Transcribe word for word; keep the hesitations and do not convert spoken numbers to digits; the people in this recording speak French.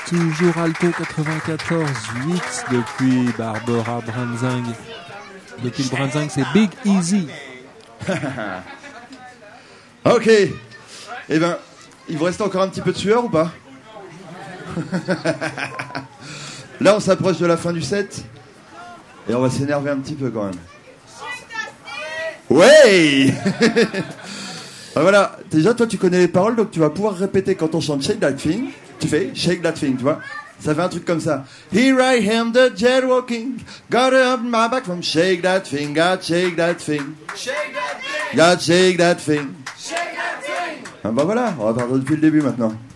Toujours Alto quatre-vingt-quatorze huit depuis Barbara Branzing. Depuis le Branzing, c'est Big Easy. Ok. Eh ben, il vous reste encore un petit peu de sueur ou pas? Là, on s'approche de la fin du set. Et on va s'énerver un petit peu quand même. Ouais. Voilà. Déjà, toi, tu connais les paroles, donc tu vas pouvoir répéter quand on chante Shake That Thing. Tu fais Shake That Thing, tu vois. Ça fait un truc comme ça. Here I am, the jet walking. Got up my back from shake that thing. Got shake that thing. Shake that thing. Got shake that thing. Shake that thing. Ah bah voilà, on va partir depuis le début maintenant.